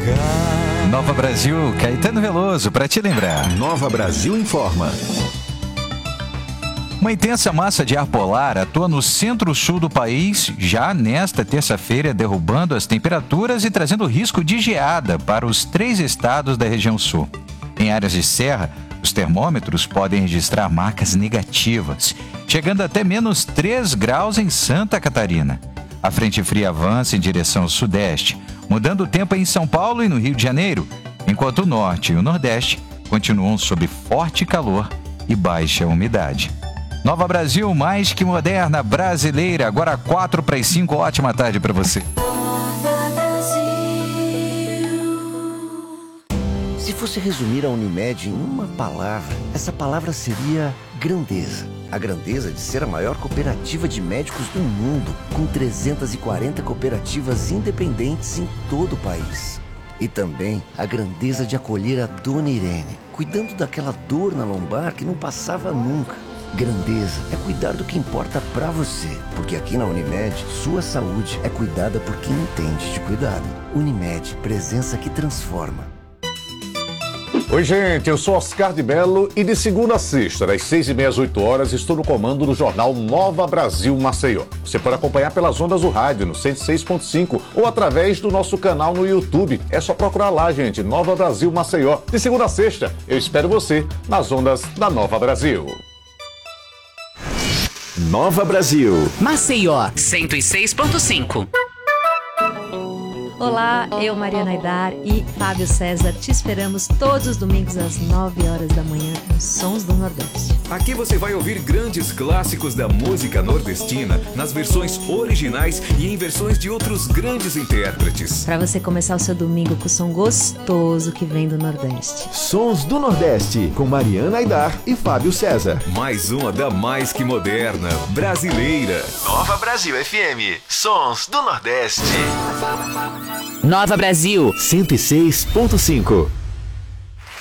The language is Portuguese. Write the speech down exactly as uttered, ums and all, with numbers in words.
Nova Brasil, Caetano Veloso, para te lembrar. Nova Brasil informa. Uma intensa massa de ar polar atua no centro-sul do país já nesta terça-feira, derrubando as temperaturas e trazendo risco de geada para os três estados da região sul. Em áreas de serra, os termômetros podem registrar marcas negativas, chegando até menos três graus em Santa Catarina. A frente fria avança em direção ao sudeste, mudando o tempo em São Paulo e no Rio de Janeiro, enquanto o norte e o nordeste continuam sob forte calor e baixa umidade. Nova Brasil, mais que moderna, brasileira, agora quatro para as cinco, ótima tarde para você. Se fosse resumir a Unimed em uma palavra, essa palavra seria grandeza. A grandeza de ser a maior cooperativa de médicos do mundo, com trezentas e quarenta cooperativas independentes em todo o país. E também a grandeza de acolher a Dona Irene, cuidando daquela dor na lombar que não passava nunca. Grandeza é cuidar do que importa pra você, porque aqui na Unimed, sua saúde é cuidada por quem entende de cuidado. Unimed, presença que transforma. Oi, gente, eu sou Oscar de Mello e de segunda a sexta, das seis e meia às oito horas, estou no comando do jornal Nova Brasil Maceió. Você pode acompanhar pelas ondas do rádio no cento e seis ponto cinco ou através do nosso canal no YouTube. É só procurar lá, gente, Nova Brasil Maceió. De segunda a sexta, eu espero você nas ondas da Nova Brasil. Nova Brasil. Maceió, cento e seis ponto cinco. Olá, eu, Mariana Aidar e Fábio César, te esperamos todos os domingos às nove horas da manhã com Sons do Nordeste. Aqui você vai ouvir grandes clássicos da música nordestina nas versões originais e em versões de outros grandes intérpretes. Para você começar o seu domingo com o som gostoso que vem do Nordeste. Sons do Nordeste, com Mariana Aidar e Fábio César. Mais uma da mais que moderna, brasileira. Nova Brasil F M, Sons do Nordeste. Nova Brasil, cento e seis ponto cinco.